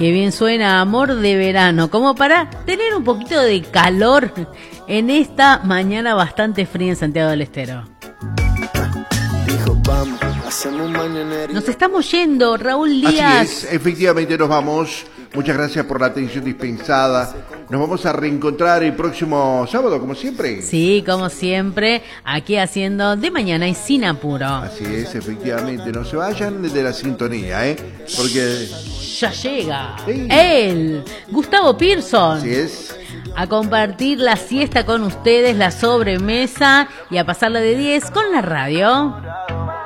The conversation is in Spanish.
Qué bien suena Amor de Verano, como para tener un poquito de calor en esta mañana bastante fría en Santiago del Estero. Nos estamos yendo, Raúl Díaz. Así es, efectivamente nos vamos. Muchas gracias por la atención dispensada. Nos vamos a reencontrar el próximo sábado, como siempre. Sí, como siempre, aquí haciendo De Mañana y Sin Apuro. Así es, efectivamente. No se vayan de la sintonía, porque ya llega sí. Él, Gustavo Pearson. Así es. A compartir la siesta con ustedes, la sobremesa y a pasarla de 10 con la radio.